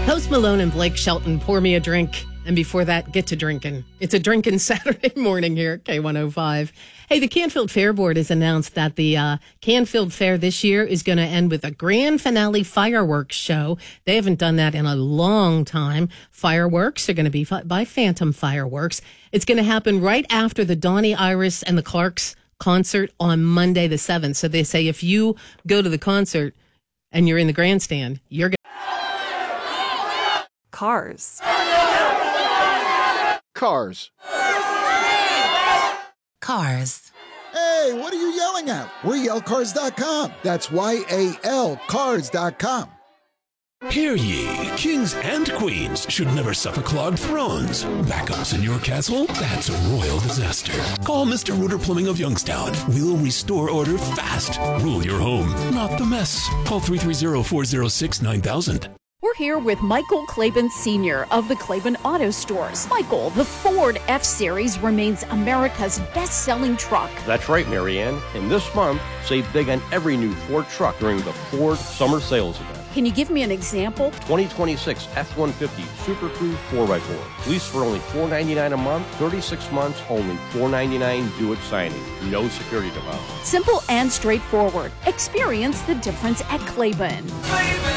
Post Malone and Blake Shelton, Pour Me a Drink. And before that, get to drinking. It's a drinking Saturday morning here at K105. Hey, the Canfield Fair Board has announced that the Canfield Fair this year is going to end with a grand finale fireworks show. They haven't done that in a long time. Fireworks are going to be by Phantom Fireworks. It's going to happen right after the Donnie Iris and the Clarks concert on Monday the 7th. So they say if you go to the concert and you're in the grandstand, you're going to... Cars. Cars. Cars. Hey, what are you yelling at? We're yellcars.com. That's YAL cars.com. Hear ye, kings and queens should never suffer clogged thrones. Backups in your castle? That's a royal disaster. Call Mr. Rooter Plumbing of Youngstown. We'll restore order fast. Rule your home, not the mess. Call 330-406-9000. We're here with Michael Claiborne Sr. of the Claiborne Auto Stores. Michael, the Ford F-Series remains America's best-selling truck. That's right, Marianne. And this month, save big on every new Ford truck during the Ford Summer Sales Event. Can you give me an example? 2026 F-150 Super Crew 4x4. Lease for only $499 a month, 36 months, only $499 due at signing. No security deposit. Simple and straightforward. Experience the difference at Claiborne.